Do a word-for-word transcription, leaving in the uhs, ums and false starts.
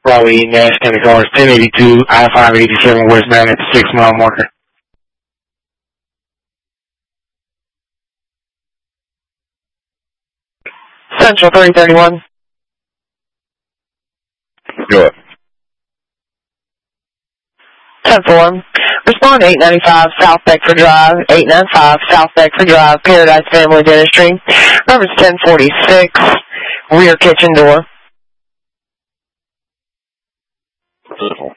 Bravo eight Nash, and the car is ten eighty-two, I five eighty-seven westbound at the six mile marker. Central three thirty-one. Go ahead. ten four. Respond eight ninety-five South Beckford Drive, eight ninety-five South Beckford Drive, Paradise Family Dentistry. Number's ten forty-six, rear kitchen door.